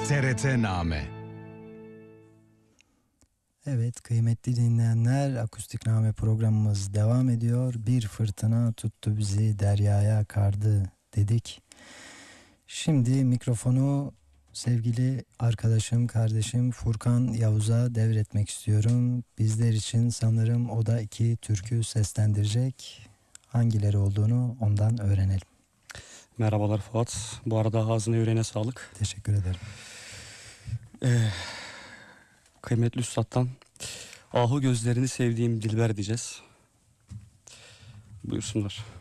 TRT-Name. Evet kıymetli dinleyenler, Akustikname programımız devam ediyor. Bir fırtına tuttu bizi deryaya kardı dedik. Şimdi mikrofonu sevgili arkadaşım, kardeşim Furkan Yavuz'a devretmek istiyorum. Bizler için sanırım o da 2 türkü seslendirecek. Hangileri olduğunu ondan öğrenelim. Merhabalar Fuat. Bu arada ağzına yüreğine sağlık. Teşekkür ederim. Kıymetli Üstad'dan Ahu gözlerini sevdiğim Dilber diyeceğiz. Buyursunlar.